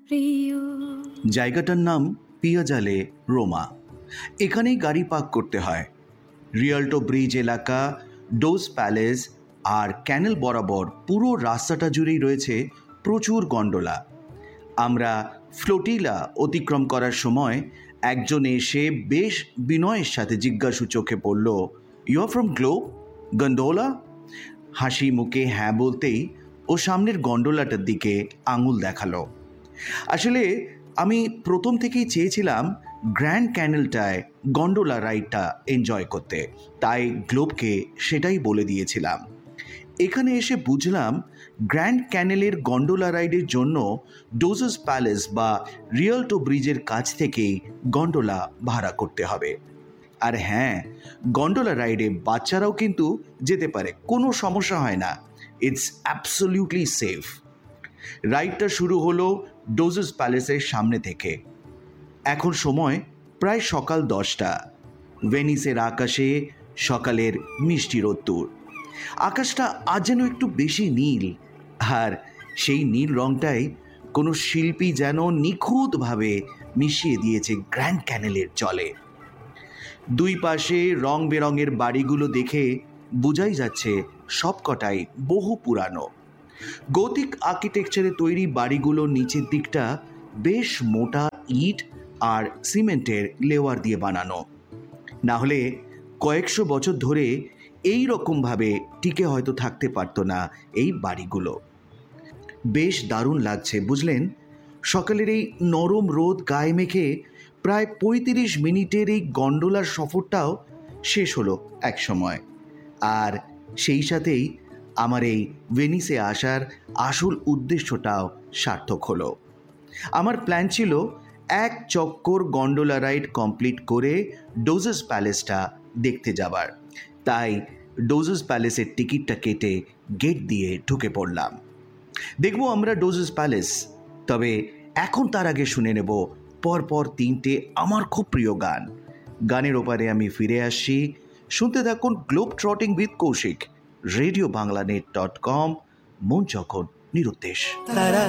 জায়গাটার নাম পিয়াজালে, রোমা। এখানেই গাড়ি পার্ক করতে হয়। রিয়াল্টো ব্রিজ এলাকা, ডোজ প্যালেস আর ক্যানেল বরাবর পুরো রাস্তাটা জুড়েই রয়েছে প্রচুর গন্ডোলা। আমরা ফ্লোটিলা অতিক্রম করার সময় একজন এসে বেশ বিনয়ের সাথে জিজ্ঞাসু চোখে পড়ল, you are from globe gondola? হাসি মুখে হ্যাঁ বলতেই ও সামনের গন্ডোলাটার দিকে আঙুল দেখালো। আসলে আমি প্রথম থেকেই চেয়েছিলাম গ্র্যান্ড ক্যানেলটায় গন্ডোলা রাইডটা এনজয় করতে, তাই গ্লোবকে সেটাই বলে দিয়েছিলাম। এখানে এসে বুঝলাম গ্র্যান্ড ক্যানেলের গন্ডোলা রাইডের জন্য ডোজেস প্যালেস বা রিয়াল্টো ব্রিজের কাছ থেকেই গন্ডোলা ভাড়া করতে হবে। আর হ্যাঁ, গন্ডোলা রাইডে বাচ্চারাও কিন্তু যেতে পারে, কোনো সমস্যা হয় না। It's absolutely safe. রাইডটা শুরু হলো ডোজেস প্যালেসের সামনে থেকে। এখন সময় প্রায় সকাল 10টা। ভেনিসের আকাশে সকালের মিষ্টি রোদ্দুর। আকাশটা আজ যেন একটু বেশি নীল, আর সেই নীল রংটাই কোনো শিল্পী যেন নিখুঁতভাবে মিশিয়ে দিয়েছে গ্র্যান্ড ক্যানেলের জলে। দুই পাশে রং বেরঙের বাড়িগুলো দেখে বোঝাই যাচ্ছে সবকটাই বহু পুরানো। গথিক আর্কিটেকচারে তৈরি বাড়িগুলোর নিচের দিকটা বেশ মোটা ইট আর সিমেন্টের লেয়ার দিয়ে বানানো, না হলে কয়েকশো বছর ধরে এই রকমভাবে টিকে হয়তো থাকতে পারতো না এই বাড়িগুলো। বেশ দারুণ লাগছে বুঝলেন। সকালের এই নরম রোদ গায়ে মেখে প্রায় 35 মিনিটের এই গন্ডোলার সফরটাও শেষ হলো এক সময়। আর সেই সাথেই আমার এই ভেনিসে আসার আসল উদ্দেশ্যটাও সার্থক হলো। আমার প্ল্যান ছিল এক চক্কর গন্ডোলা রাইড কমপ্লিট করে ডোজেস প্যালেসটা দেখতে যাবার, তাই ডোজেস প্যালেসের টিকিটটা কেটে গেট দিয়ে ঢুকে পড়লাম। দেখব আমরা ডোজেস প্যালেস, তবে এখন তার আগে শুনে নেব পরপর 3টে আমার খুব প্রিয় গান। গানের ওপারে আমি ফিরে আসছি। শুনতে থাকুন গ্লোব ট্রটিং উইথ কৌশিক, রেডিও বাংলানেট.com, মন যখন নিরুদ্দেশ।